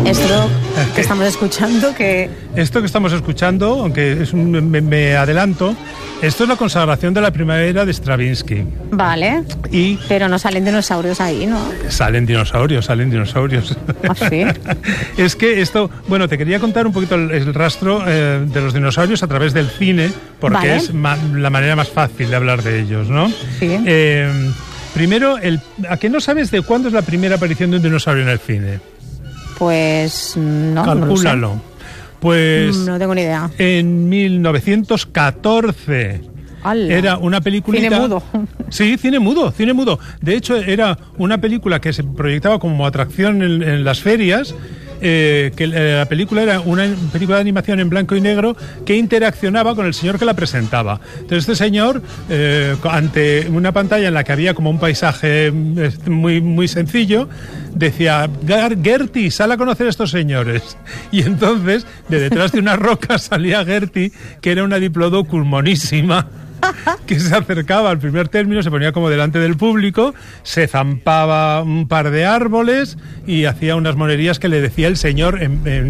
Esto que estamos escuchando, Esto que estamos escuchando, aunque me adelanto, esto es la consagración de la primavera de Stravinsky. Vale, pero no salen dinosaurios ahí, ¿no? Salen dinosaurios. ¿Ah, sí? Es que esto, bueno, te quería contar un poquito el rastro de los dinosaurios a través del cine, porque es la manera más fácil de hablar de ellos, ¿no? Sí. Primero, ¿a qué no sabes de cuándo es la primera aparición de un dinosaurio en el cine? Pues no. Calcúlalo. No lo sé. Pues no tengo ni idea. En 1914 era una película. Cine mudo. Sí, cine mudo. De hecho, era una película que se proyectaba como atracción en las ferias. La película era una película de animación en blanco y negro que interaccionaba con el señor que la presentaba. Entonces este señor, ante una pantalla en la que había como un paisaje muy, muy sencillo, decía: Gertie, sal a conocer a estos señores. Y entonces, de detrás de una roca salía Gertie, que era una diplodocus monísima, que se acercaba al primer término, se ponía como delante del público, se zampaba un par de árboles y hacía unas monerías que le decía el señor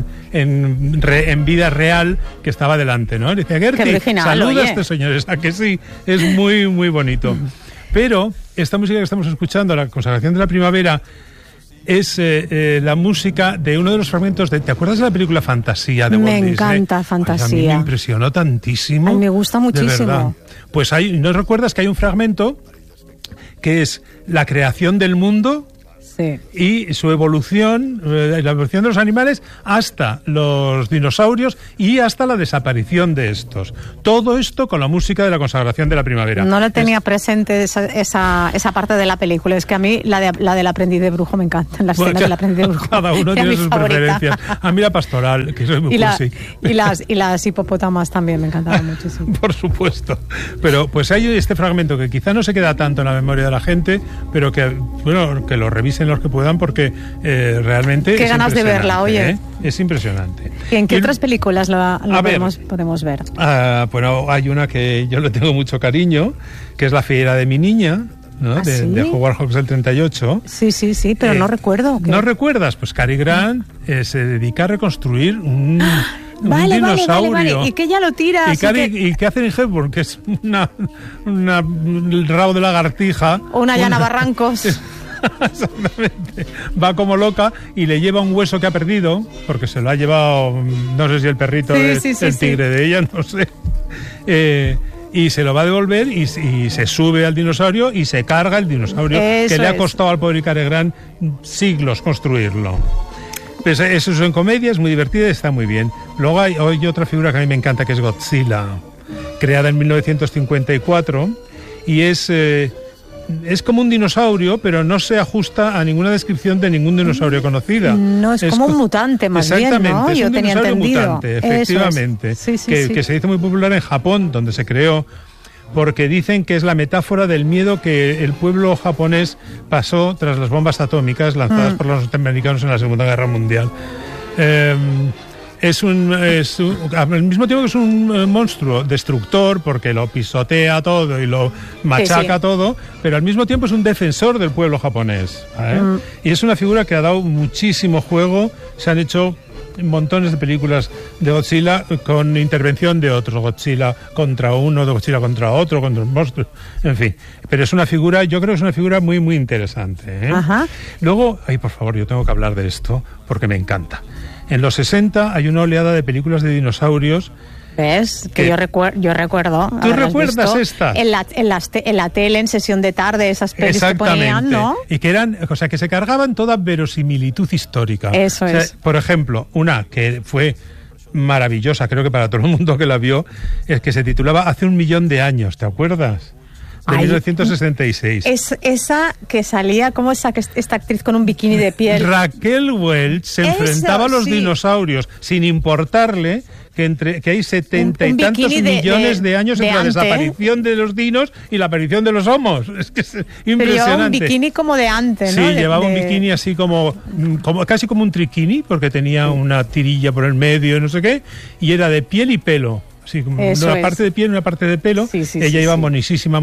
en vida real que estaba delante, ¿no? Le decía: Gertie, saluda a estos señores. ¿A que sí? Es muy, muy bonito. Pero esta música que estamos escuchando, la consagración de la primavera, es la música de uno de los fragmentos de... ¿Te acuerdas de la película Fantasía de Walt Disney? Me encanta Fantasía. Ay, a mí me impresionó tantísimo. Ay, me gusta muchísimo. Pues ¿no recuerdas que hay un fragmento que es la creación del mundo? Sí. Y su evolución, la evolución de los animales hasta los dinosaurios y hasta la desaparición de estos. Todo esto con la música de la consagración de la primavera. No la tenía presente esa parte de la película. Es que a mí la del aprendiz de brujo me encanta. La escena del aprendiz de brujo. Cada uno tiene sus preferencias. A mí la pastoral, que soy muy cursi. Y las hipopótamas también me encantaban muchísimo. Por supuesto. Pero pues hay este fragmento que quizá no se queda tanto en la memoria de la gente, pero que lo revisen los que puedan, porque realmente qué ganas de verla, oye. Es impresionante. ¿Y en qué otras películas podemos ver? Bueno, hay una que yo le tengo mucho cariño, que es La fiera de mi niña, ¿no? De Howard Hawks del 38. Sí, pero no recuerdo. ¿No recuerdas? Pues Cary Grant se dedica a reconstruir un dinosaurio. Vale. Y que ella lo tira. Y Catherine Hepburn, que es el rabo de lagartija. O una Llana Barrancos. Exactamente. Va como loca y le lleva un hueso que ha perdido, porque se lo ha llevado, no sé si el perrito del tigre de ella, no sé. Y se lo va a devolver y se sube al dinosaurio y se carga el dinosaurio. Eso le ha costado al pobre Cary Grant siglos construirlo. Pues eso es en comedia, es muy divertida y está muy bien. Luego hay otra figura que a mí me encanta, que es Godzilla, creada en 1954, y es como un dinosaurio, pero no se ajusta a ninguna descripción de ningún dinosaurio conocida. No, es como un mutante más bien, ¿no? Exactamente, es un dinosaurio mutante, efectivamente, que se hizo muy popular en Japón, donde se creó, porque dicen que es la metáfora del miedo que el pueblo japonés pasó tras las bombas atómicas lanzadas por los norteamericanos en la Segunda Guerra Mundial. Al mismo tiempo que es un monstruo destructor, porque lo pisotea todo y lo machaca todo, pero al mismo tiempo es un defensor del pueblo japonés, y es una figura que ha dado muchísimo juego. Se han hecho montones de películas de Godzilla con intervención de otros, Godzilla contra uno, de Godzilla contra otro, contra un monstruo, en fin. Pero es una figura, yo creo que es una figura muy, muy interesante, Ajá. Luego, por favor, yo tengo que hablar de esto porque me encanta. En los 60 hay una oleada de películas de dinosaurios. ¿Ves? Que yo recuerdo. ¿Tú recuerdas esta? En la tele, en sesión de tarde, esas pelis que ponían, ¿no? Y que eran, que se cargaban toda verosimilitud histórica. Eso es. Por ejemplo, una que fue maravillosa, creo que para todo el mundo que la vio, es que se titulaba Hace 1.000.000 de años, ¿te acuerdas? De 1966. Es esa que salía, como esta actriz con un bikini de piel. Raquel Welch se enfrentaba a los dinosaurios sin importarle que hay 70 y tantos millones de años entre la desaparición de los dinos y la aparición de los homos. Es que es impresionante. Pero llevaba un bikini como de antes, ¿no? Sí, llevaba un bikini así como casi como un triquini, porque tenía una tirilla por el medio y no sé qué, y era de piel y pelo. Sí, una parte de piel y una parte de pelo. Ella iba monísima,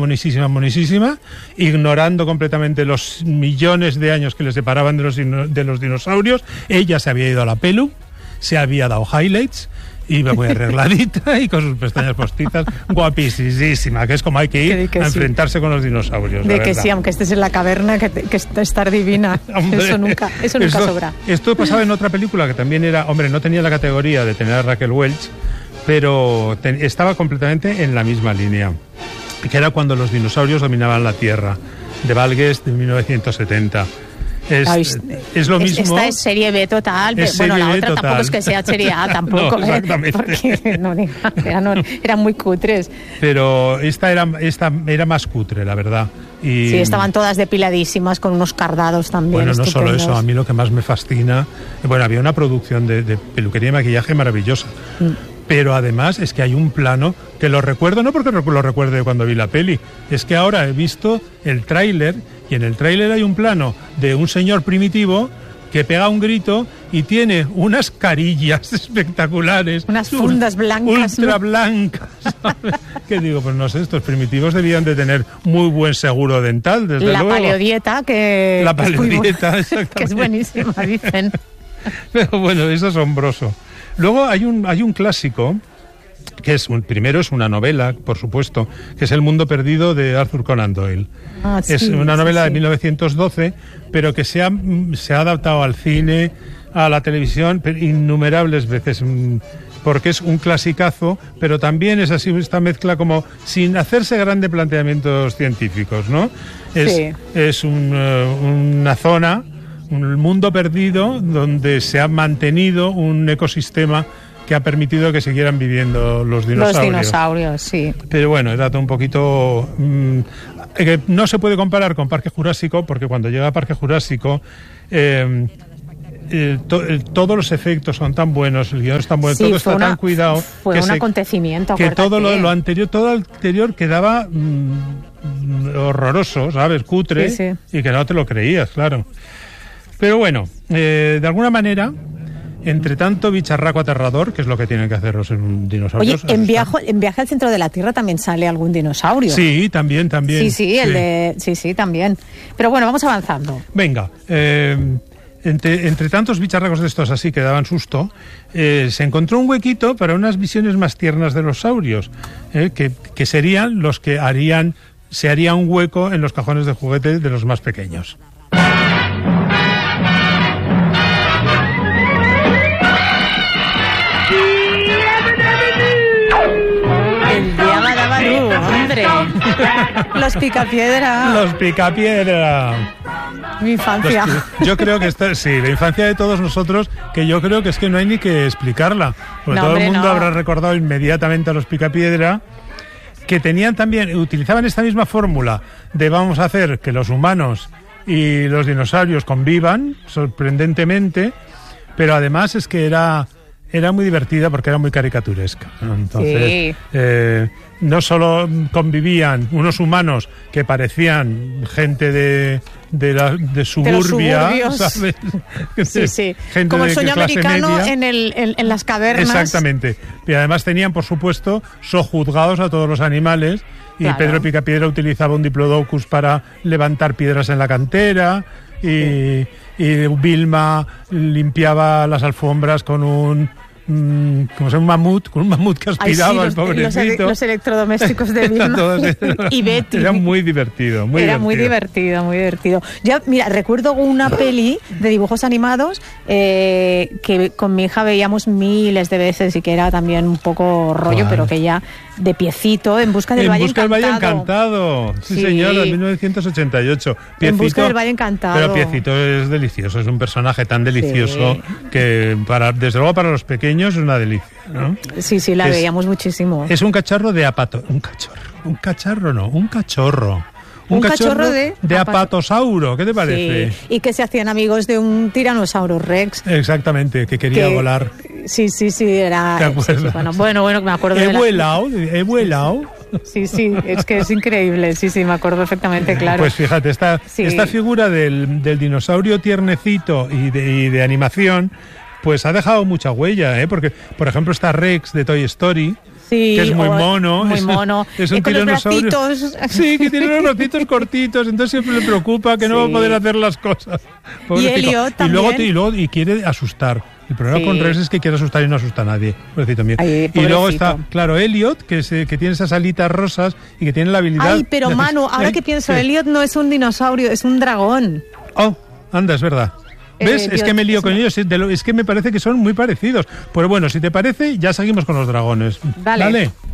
ignorando completamente los millones de años que le separaban de los dinosaurios. Ella se había ido a la pelu, se había dado highlights, iba muy arregladita y con sus pestañas postizas, guapísima, que es como hay que ir a enfrentarse con los dinosaurios. De que sí, aunque estés en la caverna, que estar divina. Hombre, eso nunca sobra. Esto pasaba en otra película que también era, hombre, no tenía la categoría de tener a Raquel Welch, pero estaba completamente en la misma línea, que era cuando los dinosaurios dominaban la Tierra, de Val Guest, de 1970. Es lo mismo. Esta es serie B total, pero bueno, la otra tampoco es que sea serie A tampoco, no, exactamente. Porque eran muy cutres. Pero esta era más cutre, la verdad. Y sí, estaban todas depiladísimas con unos cardados también. Bueno, no estupendos. Solo eso, a mí lo que más me fascina, bueno, había una producción de peluquería y maquillaje maravillosa. Pero además es que hay un plano que lo recuerdo, no porque lo recuerde cuando vi la peli, es que ahora he visto el tráiler y en el tráiler hay un plano de un señor primitivo que pega un grito y tiene unas carillas espectaculares. Unas fundas blancas. Ultra blancas. Que digo, pues no sé, estos primitivos debían de tener muy buen seguro dental, desde luego. La paleodieta, exactamente. Que es buenísima, dicen. Pero bueno, es asombroso. Luego hay un clásico, que primero es una novela, por supuesto, que es El mundo perdido de Arthur Conan Doyle. Es una novela de 1912, pero que se ha adaptado al cine, a la televisión, innumerables veces, porque es un clasicazo, pero también es así esta mezcla como sin hacerse grandes planteamientos científicos, ¿no? Es una zona, un mundo perdido donde se ha mantenido un ecosistema que ha permitido que siguieran viviendo los dinosaurios. Los dinosaurios, sí. Pero bueno, era todo un poquito... que no se puede comparar con Parque Jurásico, porque cuando llega a Parque Jurásico... todos los efectos son tan buenos, el guión es tan bueno, todo está tan cuidado. Fue un acontecimiento, que todo lo anterior quedaba horroroso, ¿sabes? Cutre, y que no te lo creías, claro. Pero bueno, de alguna manera, entre tanto bicharraco aterrador, que es lo que tienen que hacer los dinosaurios. Oye, en Viaje al centro de la Tierra también sale algún dinosaurio. Sí, también. Sí, también. Pero bueno, vamos avanzando. Venga, entre tantos bicharracos de estos así que daban susto, se encontró un huequito para unas visiones más tiernas de los saurios, que serían los que se haría un hueco en los cajones de juguete de los más pequeños. Hombre, los Picapiedra. Los Picapiedra. Mi infancia. Yo creo que la infancia de todos nosotros, que yo creo que es que no hay ni que explicarla. Porque todo el mundo habrá recordado inmediatamente a los Picapiedra, que utilizaban esta misma fórmula de vamos a hacer que los humanos y los dinosaurios convivan, sorprendentemente, pero además es que era muy divertida porque era muy caricaturesca, ¿no? Entonces, no solo convivían unos humanos que parecían gente de suburbia, ¿sabes? Sí. Gente como el sueño americano en las cavernas. Exactamente. Y además tenían, por supuesto, sojuzgados a todos los animales. Y claro. Pedro Picapiedra utilizaba un diplodocus para levantar piedras en la cantera. Y Vilma limpiaba las alfombras con un mamut que aspiraba el pobrecito. Los electrodomésticos de Vilma y Betty. Era muy divertido. Muy divertido. Yo, mira, recuerdo una peli de dibujos animados que con mi hija veíamos miles de veces y que era también un poco rollo, ¿cuál? Pero que ya de piecito, En busca del Valle Encantado. Sí, señor, de 1988. En busca del Valle Encantado. Pero Piecito es delicioso, es un personaje tan delicioso que desde luego para los pequeños es una delicia, ¿no? Sí, la veíamos muchísimo. Es un cacharro de un cachorro de apatosauro, ¿qué te parece? Sí, y que se hacían amigos de un Tyrannosaurus Rex. Exactamente, que quería volar. Sí, era... ¿Te acuerdas? Sí, bueno, me acuerdo He vuelado. Sí, es que es increíble, sí, me acuerdo perfectamente, claro. Pues fíjate, esta figura del dinosaurio tiernecito y de animación, pues ha dejado mucha huella, porque, por ejemplo, está Rex de Toy Story, Sí, que es muy mono. Muy mono. Es un con los tiranosaurio. bracitos. Sí, que tiene los bracitos cortitos, entonces siempre le preocupa que no va a poder hacer las cosas. Y Elliot también. Y luego quiere asustar. El problema con Rex es que quiere asustar y no asusta a nadie. Pobrecito mío. Ay, y luego está, claro, Elliot, que tiene esas alitas rosas y que tiene la habilidad... Ay, pero Manu, ahora que pienso, Elliot no es un dinosaurio, es un dragón. Oh, anda, es verdad. ¿Ves? Es que me lío con ellos. Es que me parece que son muy parecidos. Pues bueno, si te parece, ya seguimos con los dragones. Dale.